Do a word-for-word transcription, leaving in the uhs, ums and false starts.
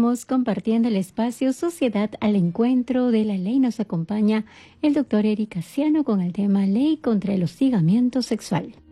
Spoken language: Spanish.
Seguimos compartiendo el espacio Sociedad al Encuentro de la Ley. Nos acompaña el doctor Eric Casiano con el tema Ley contra el hostigamiento sexual.